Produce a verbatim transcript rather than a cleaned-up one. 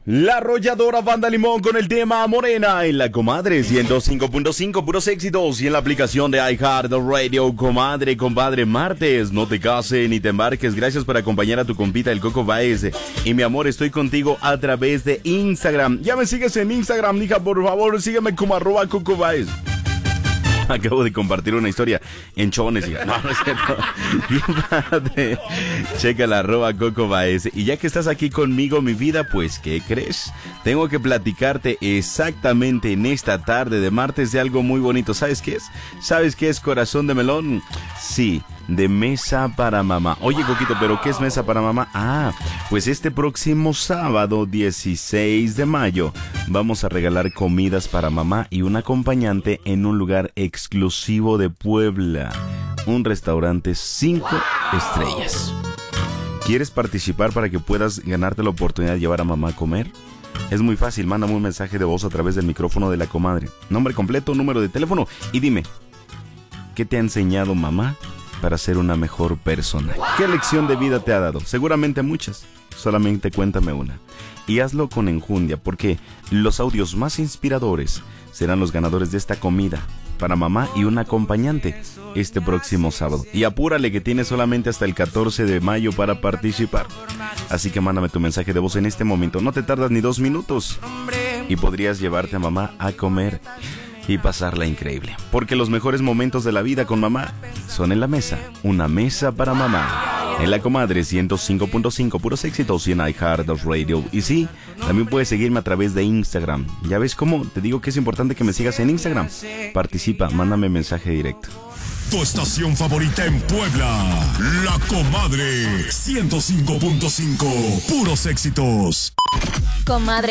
La arrolladora Banda Limón con el tema Morena en la Comadre ciento cinco punto cinco, puros éxitos, y en la aplicación de iHeartRadio. Comadre, compadre, martes, no te cases ni te embarques. Gracias por acompañar a tu compita el Coco Baez. Y mi amor, estoy contigo a través de Instagram. Ya me sigues en Instagram, hija, por favor, sígueme como arroba Coco Baez. Acabo de compartir una historia en chones. No, no es cierto. Bien padre. Checa la arroba Coco Baez. Y ya que estás aquí conmigo, mi vida, pues, ¿qué crees? Tengo que platicarte exactamente en esta tarde de martes de algo muy bonito. ¿Sabes qué es? ¿Sabes qué es corazón de melón? Sí, de Mesa para Mamá. Oye, Coquito, ¿pero qué es Mesa para Mamá? Ah, pues este próximo sábado dieciséis de mayo vamos a regalar comidas para mamá y un acompañante en un lugar exclusivo de Puebla. Un restaurante cinco estrellas. ¿Quieres participar para que puedas ganarte la oportunidad de llevar a mamá a comer? Es muy fácil, mándame un mensaje de voz a través del micrófono de la comadre. Nombre completo, número de teléfono y dime, ¿qué te ha enseñado mamá para ser una mejor persona? ¿Qué lección de vida te ha dado? Seguramente muchas, solamente cuéntame una. Y hazlo con enjundia, porque los audios más inspiradores serán los ganadores de esta comida para mamá y un acompañante este próximo sábado. Y apúrale, que tienes solamente hasta el catorce de mayo para participar. Así que mándame tu mensaje de voz en este momento. No te tardas ni dos minutos y podrías llevarte a mamá a comer y pasarla increíble. Porque los mejores momentos de la vida con mamá son en la mesa. Una mesa para mamá. En la Comadre ciento cinco punto cinco, puros éxitos, y en iHeartRadio. Y sí, también puedes seguirme a través de Instagram. ¿Ya ves cómo? Te digo que es importante que me sigas en Instagram. Participa, mándame mensaje directo. Tu estación favorita en Puebla, La Comadre ciento cinco punto cinco, puros éxitos. Comadre.